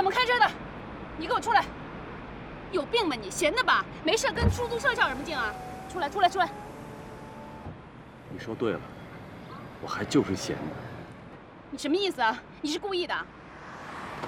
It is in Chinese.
们开车的，你给我出来！有病吧你？闲的吧？没事跟出租车较什么劲啊？出来出来出来！ 你说对了，我还就是闲的。 你什么意思啊？你是故意的？